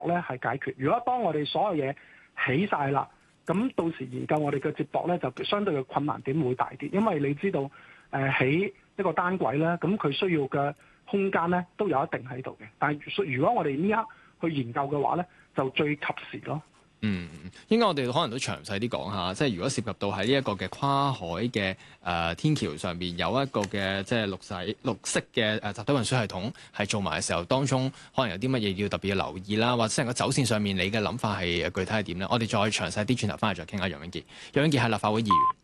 咧係解決。如果當我哋所有嘢起晒啦，咁到時研究我哋嘅接駁咧就相對嘅困難點會大啲，因為你知道起一個單軌咧，咁佢需要嘅空間咧都有一定喺度嘅。但係如果我哋呢刻去研究嘅話咧，就最及時咯。 應該我哋可能都詳細啲講下，即係如果涉及到喺呢一個嘅跨海嘅天橋上邊有一個嘅即係綠色嘅集體運輸系統係做埋嘅時候，當中可能有啲乜嘢要特別留意啦，或者成個走線上面你嘅諗法係具體係點咧？我哋再詳細啲轉頭翻嚟再傾下楊永杰。楊永杰係立法會議員。